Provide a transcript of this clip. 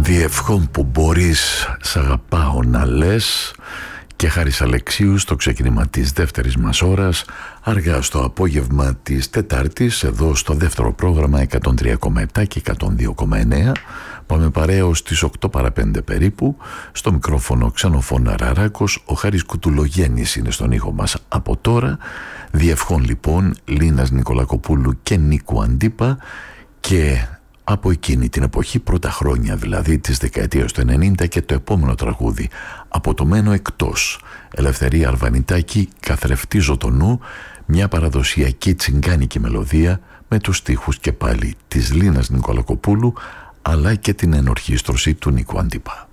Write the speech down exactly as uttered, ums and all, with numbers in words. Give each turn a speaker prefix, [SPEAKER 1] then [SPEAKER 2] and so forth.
[SPEAKER 1] Διευχών που μπορείς, σ' αγαπάω να λες, και Χάρης Αλεξίου στο ξεκίνημα της δεύτερης μας ώρας, αργά στο απόγευμα της Τετάρτης, εδώ στο δεύτερο πρόγραμμα εκατόν τρία κόμμα επτά και εκατόν δύο κόμμα εννέα. Πάμε παρέα ως τις οκτώ παρά πέντε περίπου. Στο μικρόφωνο Ξενοφώνα Ραράκος, ο Χάρης Κουτουλογέννης είναι στον ήχο μας από τώρα. Διευχών λοιπόν Λίνας Νικολακοπούλου και Νίκου Αντίπα, και από εκείνη την εποχή, πρώτα χρόνια δηλαδή της δεκαετίας του ενενήντα, και το επόμενο τραγούδι από το Μένω Εκτός, Ελευθερία Αρβανιτάκη, Καθρεφτίζω το νου, μια παραδοσιακή τσιγκάνικη μελωδία με τους στίχους και πάλι της Λίνας Νικολακοπούλου αλλά και την ενορχήστρωση του Νίκου Αντίπα.